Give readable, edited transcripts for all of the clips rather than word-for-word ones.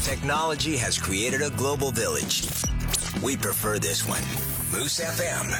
Technology has created a global village. We prefer this one. Moose FM.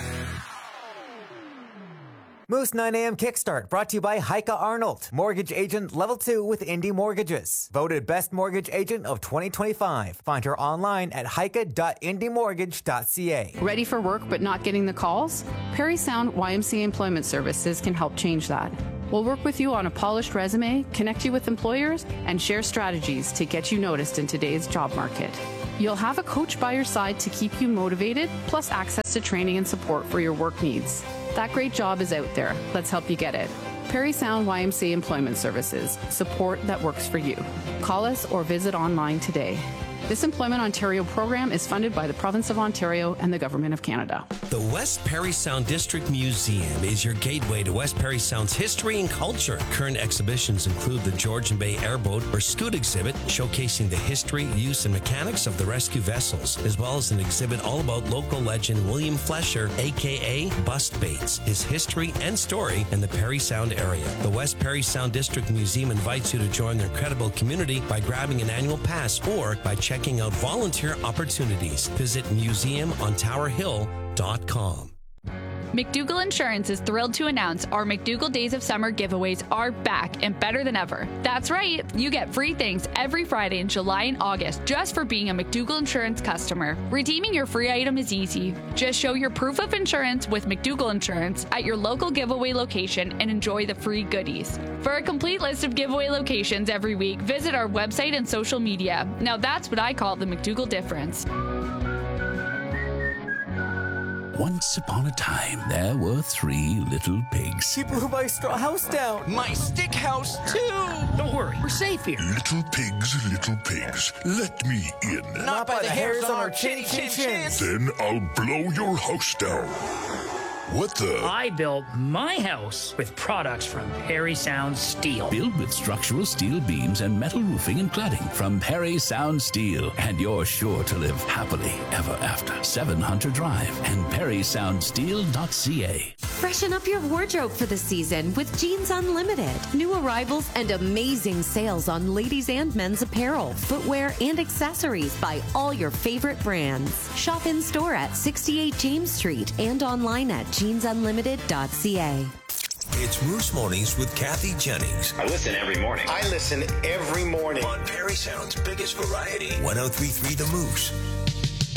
Moose 9 a.m. Kickstart brought to you by Heike Arnold, Mortgage Agent Level 2 with Indy Mortgages. Voted Best Mortgage Agent of 2025. Find her online at heike.indymortgage.ca. Ready for work but not getting the calls? Perry Sound YMCA Employment Services can help change that. We'll work with you on a polished resume, connect you with employers, and share strategies to get you noticed in today's job market. You'll have a coach by your side to keep you motivated, plus access to training and support for your work needs. That great job is out there. Let's help you get it. Perry Sound YMCA Employment Services. Support that works for you. Call us or visit online today. This Employment Ontario program is funded by the Province of Ontario and the Government of Canada. The West Perry Sound District Museum is your gateway to West Perry Sound's history and culture. Current exhibitions include the Georgian Bay Airboat or Scoot exhibit, showcasing the history, use, and mechanics of the rescue vessels, as well as an exhibit all about local legend William Flesher, a.k.a. Bust Bates, his history and story in the Perry Sound area. The West Perry Sound District Museum invites you to join their incredible community by grabbing an annual pass or by checking out volunteer opportunities. Visit museumontowerhill.com. McDougall Insurance is thrilled to announce our McDougall Days of Summer giveaways are back and better than ever. That's right, you get free things every Friday in July and August just for being a McDougall Insurance customer. Redeeming your free item is easy. Just show your proof of insurance with McDougall Insurance at your local giveaway location and enjoy the free goodies. For a complete list of giveaway locations every week, visit our website and social media. Now that's what I call the McDougall difference. Once upon a time, there were 3 little pigs. He blew my straw house down. My stick house, too. Don't worry, we're safe here. Little pigs, let me in. Not by the hairs on our chin. Then I'll blow your house down. What the? I built my house with products from Perry Sound Steel. Built with structural steel beams and metal roofing and cladding from Perry Sound Steel. And you're sure to live happily ever after. 7 Hunter Drive and perrysoundsteel.ca. Freshen up your wardrobe for the season with Jeans Unlimited. New arrivals and amazing sales on ladies and men's apparel, footwear, and accessories by all your favorite brands. Shop in store at 68 James Street and online at jeansunlimited.ca. It's Moose Mornings with Kathy Jennings. I listen every morning. On Perry Sound's biggest variety. 103.3 The Moose.